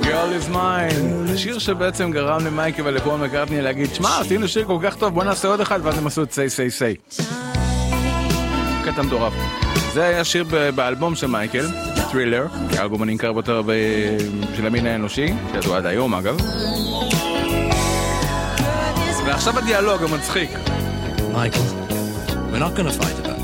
Girl is mine. שיר שבעצם גרם למייקל ולפול מקרטני להגיד, שמע, עשינו שיר כל כך טוב, בוא נעשה עוד אחד, ואז הם עשו את say. קטע מטורף. זה היה שיר באלבום של מייקל, Thriller, האלבום הנמכר ביותר של המין האנושי, שידוע עד היום אגב. ועכשיו הדיאלוג המצחיק. Michael, we're not going to fight about